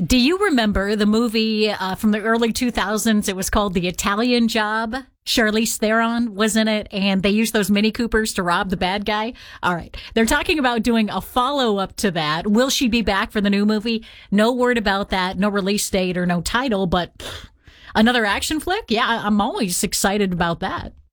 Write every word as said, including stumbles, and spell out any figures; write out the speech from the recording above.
Do you remember the movie uh, from the early two thousands? It was called The Italian Job. Charlize Theron was in it, and they used those Mini Coopers to rob the bad guy. All right. They're talking about doing a follow-up to that. Will she be back for the new movie? No word about that. No release date or no title, but pff, another action flick? Yeah, I'm always excited about that.